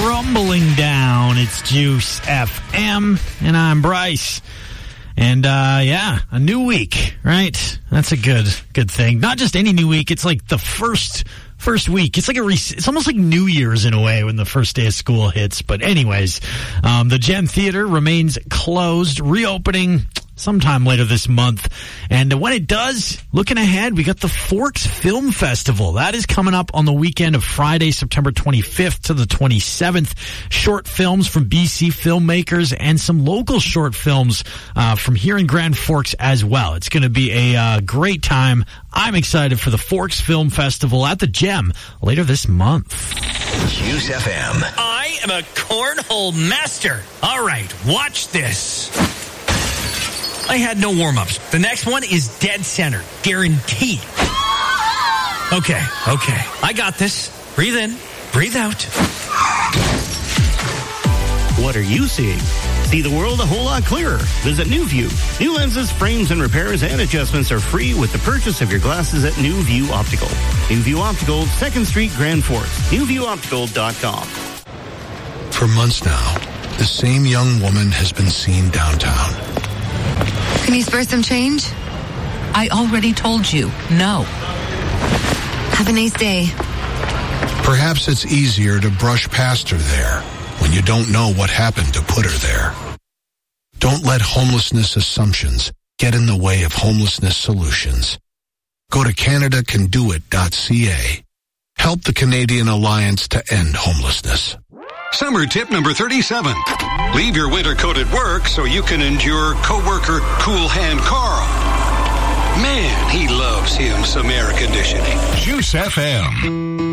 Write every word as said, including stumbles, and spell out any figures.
rumbling down. It's Juice F M, and I'm Bryce. And, uh, yeah, a new week, right? That's a good, good thing. Not just any new week. It's like the first, first week. It's like a, it's almost like New Year's in a way when the first day of school hits. But anyways, um, the Gem Theater remains closed, reopening sometime later this month. And when it does, looking ahead, we got the Forks Film Festival. That is coming up on the weekend of Friday, September twenty-fifth to the twenty-seventh. Short films from B C filmmakers and some local short films uh, from here in Grand Forks as well. It's going to be a uh, great time. I'm excited for the Forks Film Festival at the Gem later this month. Juice F M. I am a cornhole master. All right, watch this. I had no warm-ups. The next one is dead center. Guaranteed. Okay, okay. I got this. Breathe in. Breathe out. What are you seeing? See the world a whole lot clearer. Visit New View. New lenses, frames, and repairs and adjustments are free with the purchase of your glasses at New View Optical. New View Optical, second Street, Grand Forks. new view optical dot com. For months now, the same young woman has been seen downtown. Can you spare some change? I already told you, no. Have a nice day. Perhaps it's easier to brush past her there when you don't know what happened to put her there. Don't let homelessness assumptions get in the way of homelessness solutions. Go to canada can do it dot c a. Help the Canadian Alliance to End Homelessness. Summer tip number thirty-seven. Leave your winter coat at work so you can endure coworker Cool Hand Carl. Man, he loves him some air conditioning. Juice F M.